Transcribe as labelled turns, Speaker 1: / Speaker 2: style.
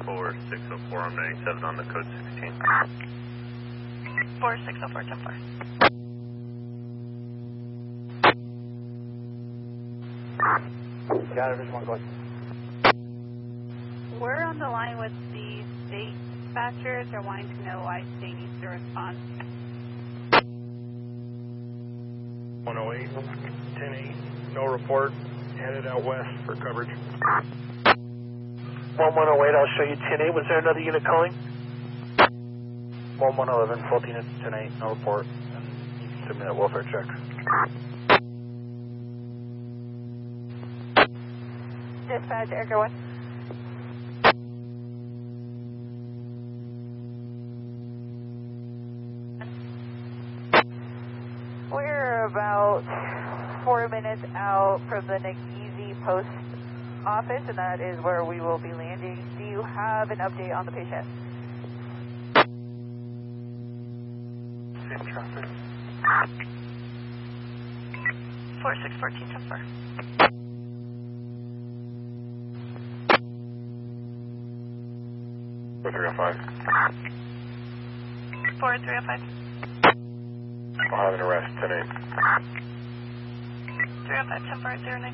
Speaker 1: 4604, I'm 97 on the code 16.
Speaker 2: 4604, 10-4.
Speaker 3: Got it, Vision 1, go ahead.
Speaker 2: We're on the line with the state dispatchers. They're wanting to know why state needs to respond.
Speaker 4: 108, 10-8, no report, headed out west for coverage.
Speaker 3: 1108, I'll show you 10-8. Was there another unit calling? 1111, 14 units, 10-8, no report. And you can send me that welfare check.
Speaker 2: Dispatch, Erica 1. We're about 4 minutes out from the Nageezi Post office, and that is where we will be landing. Do you have an update on the patient?
Speaker 3: Same traffic.
Speaker 2: 4614, 10-4.
Speaker 1: 4305.
Speaker 2: 4305.
Speaker 1: I'll have an arrest, 10-8.
Speaker 2: 305, 10-4, 09.